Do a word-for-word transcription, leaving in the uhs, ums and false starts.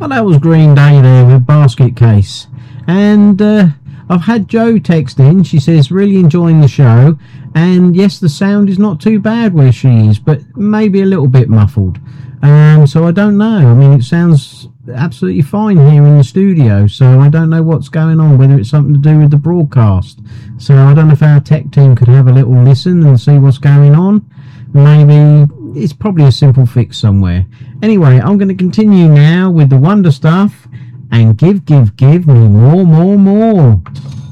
Well, that was Green Day there with Basket Case. And uh, I've had Jo text in. She says, really enjoying the show. And yes, the sound is not too bad where she is, but maybe a little bit muffled. Um, so I don't know. I mean, it sounds absolutely fine here in the studio. So I don't know what's going on, whether it's something to do with the broadcast. So I don't know if our tech team could have a little listen and see what's going on. Maybe it's probably a simple fix somewhere. Anyway, I'm going to continue now with the wonder stuff and give, give, give me more, more, more.